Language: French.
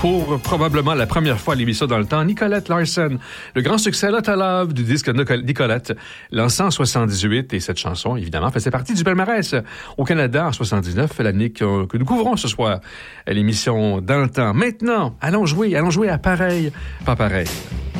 pour probablement la première fois à l'émission dans le temps, Nicolette Larson. Le grand succès Lot of Love du disque Nicolette, lancé en 78, et cette chanson, évidemment, faisait partie du palmarès au Canada en 79, l'année que nous couvrons ce soir à l'émission Dans le temps. Maintenant, allons jouer à pareil, pas pareil.